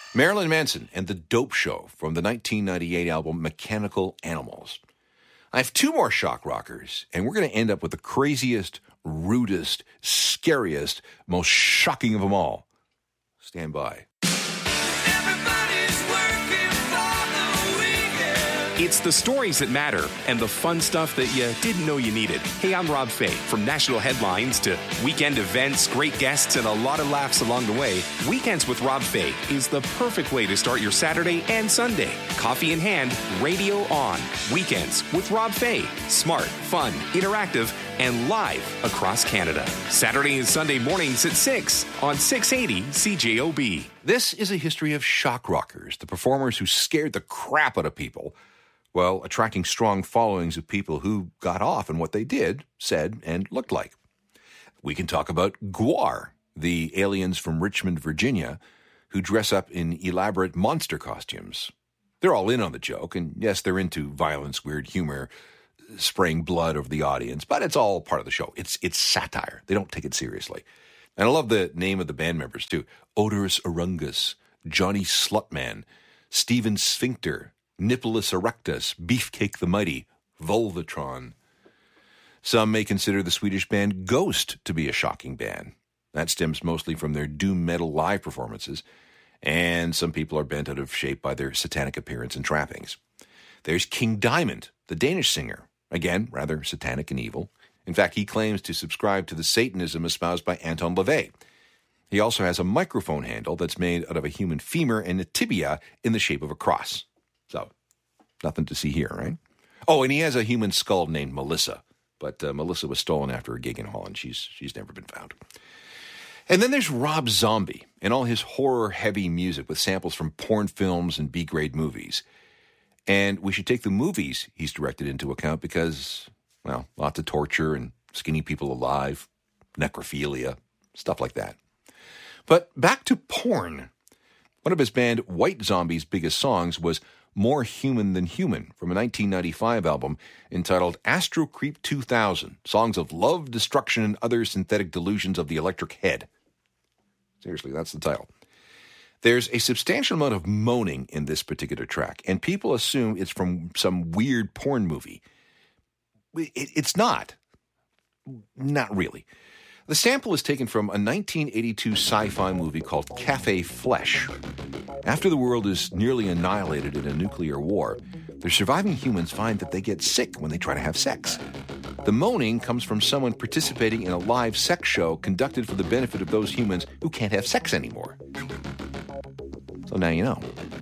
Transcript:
Marilyn Manson and the Dope Show from the 1998 album Mechanical Animals. I have two more shock rockers, and we're going to end up with the craziest, rudest, scariest, most shocking of them all. Stand by. It's the stories that matter and the fun stuff that you didn't know you needed. Hey, I'm Rob Fay. From national headlines to weekend events, great guests, and a lot of laughs along the way, Weekends with Rob Fay is the perfect way to start your Saturday and Sunday. Coffee in hand, radio on. Weekends with Rob Fay. Smart, fun, interactive, and live across Canada. Saturday and Sunday mornings at 6 on 680 CJOB. This is a history of shock rockers, the performers who scared the crap out of people, while attracting strong followings of people who got off on what they did, said, and looked like. We can talk about Gwar, the aliens from Richmond, Virginia, who dress up in elaborate monster costumes. They're all in on the joke, and yes, they're into violence, weird humor, spraying blood over the audience, but it's all part of the show. It's satire. They don't take it seriously. And I love the name of the band members, too. Odorous Arungus, Johnny Slutman, Steven Sphincter, Nippolis Erectus, Beefcake the Mighty, Volvatron. Some may consider the Swedish band Ghost to be a shocking band. That stems mostly from their doom metal live performances, and some people are bent out of shape by their satanic appearance and trappings. There's King Diamond, the Danish singer, again, rather satanic and evil. In fact, he claims to subscribe to the Satanism espoused by Anton LaVey. He also has a microphone handle that's made out of a human femur and a tibia in the shape of a cross. So, nothing to see here, right? Oh, and he has a human skull named Melissa. But Melissa was stolen after a gig in Holland. She's never been found. And then there's Rob Zombie and all his horror-heavy music with samples from porn films and B-grade movies. And we should take the movies he's directed into account because, well, lots of torture and skinny people alive, necrophilia, stuff like that. But back to porn. One of his band White Zombie's biggest songs was More Human Than Human from a 1995 album entitled Astro Creep 2000, Songs of Love, Destruction, and Other Synthetic Delusions of the Electric Head. Seriously, that's the title. There's a substantial amount of moaning in this particular track, and people assume it's from some weird porn movie. It's not. Not really. The sample is taken from a 1982 sci-fi movie called Cafe Flesh. After the world is nearly annihilated in a nuclear war, the surviving humans find that they get sick when they try to have sex. The moaning comes from someone participating in a live sex show conducted for the benefit of those humans who can't have sex anymore. So now you know.